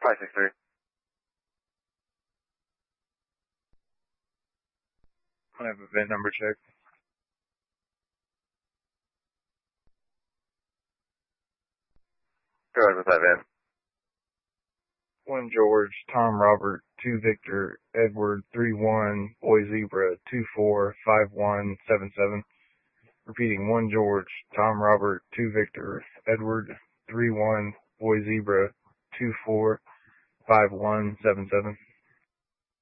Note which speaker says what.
Speaker 1: 563.
Speaker 2: I have a VIN number check.
Speaker 1: Go ahead with that, Van.
Speaker 2: 1 George, Tom Robert, 2 Victor, Edward, 3-1, Boy Zebra, 245177. Repeating, 1 George, Tom Robert, 2 Victor, Edward, 3-1, Boy Zebra, 245177.